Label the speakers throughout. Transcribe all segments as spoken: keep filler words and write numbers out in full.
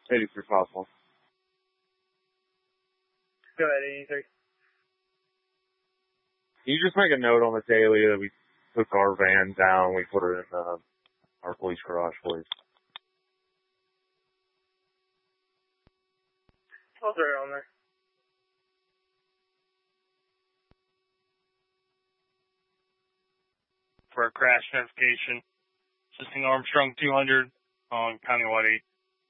Speaker 1: eighty-three possible.
Speaker 2: Go ahead, eighty-three.
Speaker 1: Can you just make a note on the daily that we took our van down, we put her in uh, our police garage, please?
Speaker 2: I'll throw it on there.
Speaker 3: For a crash notification, assisting Armstrong two hundred on Countywide eight.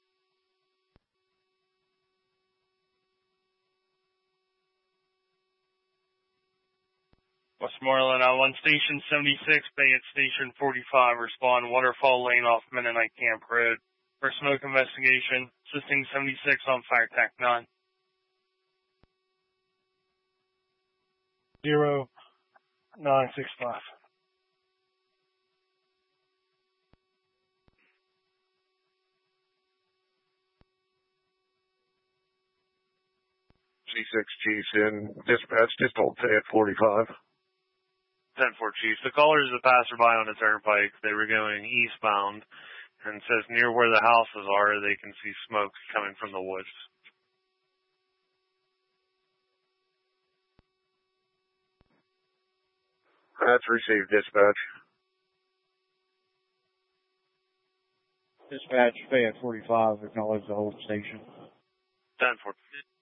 Speaker 3: Westmoreland on one station seventy-six, Bay at station forty-five, respond Waterfall Lane off Mennonite Camp Road. For smoke investigation, assisting seventy-six on Fire Tech nine.
Speaker 2: Zero, nine, six, five.
Speaker 1: G six Chiefs in dispatch, just hold Tay at forty-five.
Speaker 4: ten four Chiefs. The caller is a passerby on the turnpike. They were going eastbound, and it says near where the houses are, they can see smoke coming from the woods.
Speaker 1: That's received, dispatch.
Speaker 5: Dispatch, Bay at forty-five, acknowledge the whole station.
Speaker 4: ten four.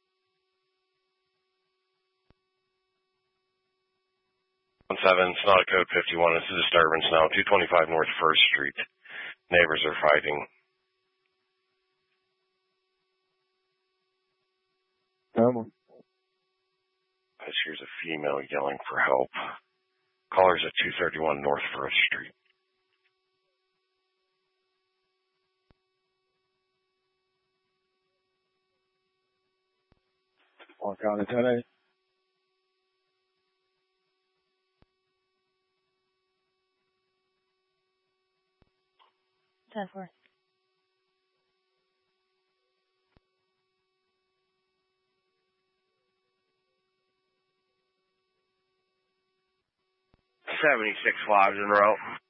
Speaker 6: one seven, it's not a code fifty-one. It's a disturbance now. two twenty-five North First Street. Neighbors are fighting.
Speaker 5: Come on.
Speaker 6: Here's a female yelling for help. Callers at two thirty-one North First Street.
Speaker 5: Walk out of today.
Speaker 7: ten four.
Speaker 4: seventy-six lives en route.